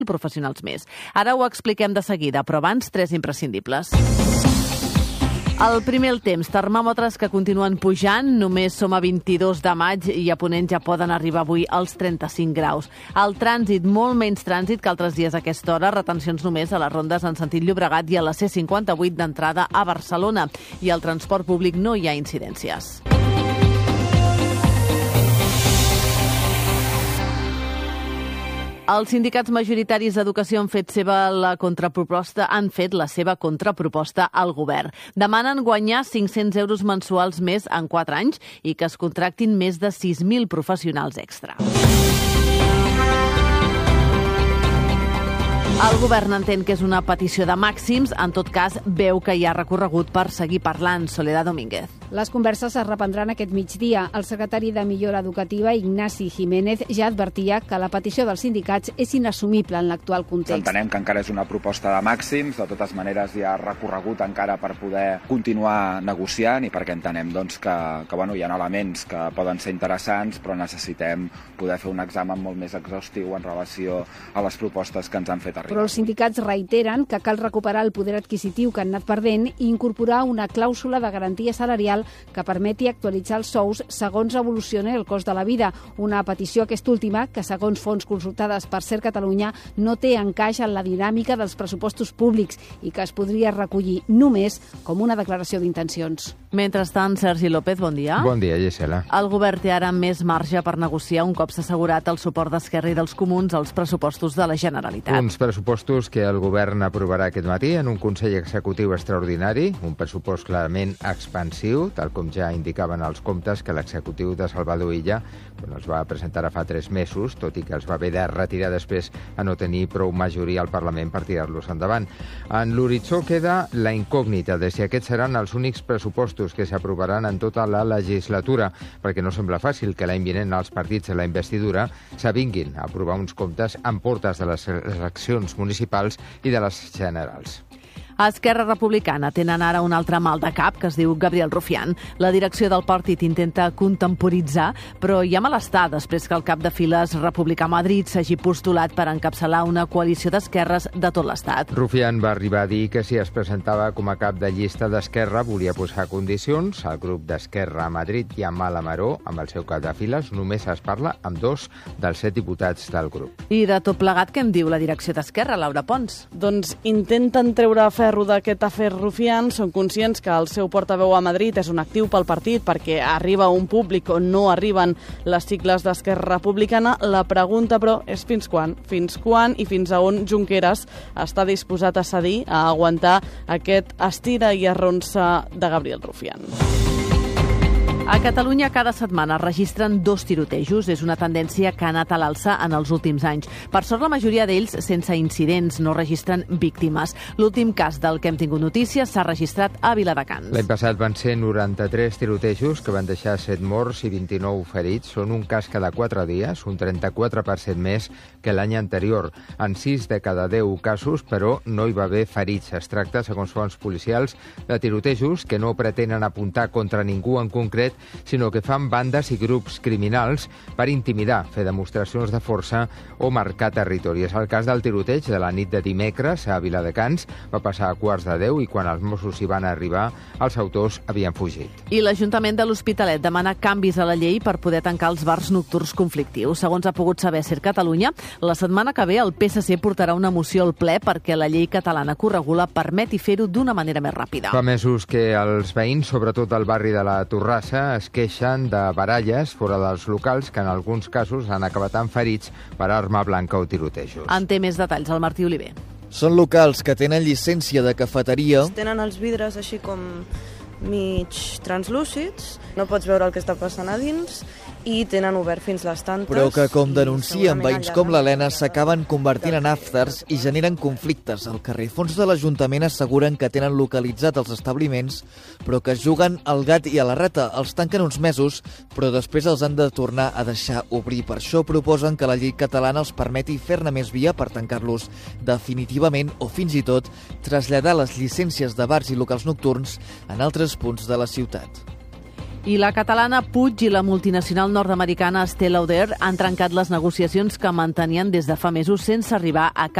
professionals més. Ara ho expliquem de seguida, però abans 3 imprescindibles. El primer, el temps. Termòmetres que continuen pujant. Només som a 22 de maig i a Ponent ja poden arribar avui als 35 graus. El trànsit, molt menys trànsit que altres dies a aquesta hora. Retencions només a les rondes en sentit Llobregat i a la C58 d'entrada a Barcelona. I al transport públic no hi ha incidències. Els sindicats majoritaris d'Educació han fet la seva contraproposta al govern. Demanen guanyar 500 euros mensuals més en 4 anys i que es contractin més de 6.000 professionals extra. El govern entén que és una petició de màxims, en tot cas veu que hi ha recorregut per seguir parlant. Soledad Domínguez. Les converses es reprendran aquest migdia. El secretari de Millora Educativa, Ignasi Jiménez, ja advertia que la petició dels sindicats és inassumible en l'actual context. Entenem que encara és una proposta de màxims, de totes maneres hi ha recorregut encara per poder continuar negociant i perquè entenem que hi ha elements que poden ser interessants, però necessitem poder fer un examen molt més exhaustiu en relació a les propostes que ens han fet arribar. Però els sindicats reiteren que cal recuperar el poder adquisitiu que han anat perdent i incorporar una clàusula de garantia salarial que permeti actualitzar els sous segons evolucioni el cost de la vida. Una petició aquesta última que, segons fonts consultades per Ser Catalunya, no té encaix en la dinàmica dels pressupostos públics i que es podria recollir només com una declaració d'intencions. Mentrestant, Sergi López, bon dia. Bon dia, Gisela. El govern té ara més marge per negociar un cop s'ha assegurat el suport d'Esquerra i dels Comuns als pressupostos de la Generalitat. Uns pressupostos que el govern aprovarà aquest matí en un Consell Executiu extraordinari, un pressupost clarament expansiu, tal com ja indicaven els comptes que l'executiu de Salvador Illa els va presentar fa 3 mesos, tot i que els va haver de retirar després a no tenir prou majoria al Parlament per tirar-los endavant. En l'horitzó queda la incògnita de si aquests seran els únics pressupostos que s'aprovaran en tota la legislatura, perquè no sembla fàcil que l'any vinent els partits de la investidura s'avinguin a aprovar uns comptes en portes de les eleccions municipals i de les generals. A Esquerra Republicana tenen ara un altre mal de cap que es diu Gabriel Rufián. La direcció del partit intenta contemporitzar, però hi ha malestar després que el cap de files republicà a Madrid s'hagi postulat per encapçalar una coalició d'esquerres de tot l'Estat. Rufián va arribar a dir que si es presentava com a cap de llista d'Esquerra volia posar condicions. El grup d'Esquerra a Madrid i a Malamaró, amb el seu cap de files, només es parla amb 2 dels 7 diputats del grup. I de tot plegat, què en diu la direcció d'Esquerra, Laura Pons? Doncs intenten treure ferro d'aquest afer Rufián, són conscients que el seu portaveu a Madrid és un actiu pel partit perquè arriba a un públic on no arriben les sigles d'Esquerra Republicana. La pregunta, però, és fins quan? Fins quan i fins a on Junqueras està disposat a cedir, a aguantar aquest estira i arronsa de Gabriel Rufián. A Catalunya cada setmana registren 2 tirotejos. És una tendència que ha anat a l'alça en els últims anys. Per sort, la majoria d'ells sense incidents, no registren víctimes. L'últim cas del que hem tingut notícies s'ha registrat a Viladecans. L'any passat van ser 93 tirotejos que van deixar 7 morts i 29 ferits. Són un cas cada 4 dies, un 34% més que l'any anterior. En 6 de cada 10 casos, però, no hi va haver ferits. Es tracta, segons fonts policials, de tirotejos que no pretenen apuntar contra ningú en concret, sinó que fan bandes i grups criminals per intimidar, fer demostracions de força o marcar territori. És el cas del tiroteig de la nit de dimecres a Viladecans. Va passar a 9:45 i quan els Mossos hi van arribar, els autors havien fugit. I l'Ajuntament de l'Hospitalet demana canvis a la llei per poder tancar els bars nocturns conflictius. Segons ha pogut saber Ser Catalunya, la setmana que ve el PSC portarà una moció al ple perquè la llei catalana que ho regula permeti fer-ho d'una manera més ràpida. Fa mesos que els veïns, sobretot al barri de la Torrassa, es queixen de baralles fora dels locals que en alguns casos han acabat amb ferits per arma blanca o tirotejos. En té més detalls el Martí Oliver. Són locals que tenen llicència de cafeteria. Tenen els vidres així com mig translúcids, no pots veure el que està passant a dins i tenen obert fins les tantes. Però que, com denuncien veïns com l'Helena, s'acaben convertint en afters i generen conflictes al carrer. Fons de l'Ajuntament asseguren que tenen localitzat els establiments, però que es juguen al gat i a la rata. Els tanquen uns mesos, però després els han de tornar a deixar obrir. Per això proposen que la llei catalana els permeti fer-ne més via per tancar-los definitivament o fins i tot traslladar les llicències de bars i locals nocturns en altres punts de la ciutat. I la catalana Puig i la multinacional nord-americana Stella Lauder han trencat les negociacions que mantenien des de fa mesos sense arribar a cap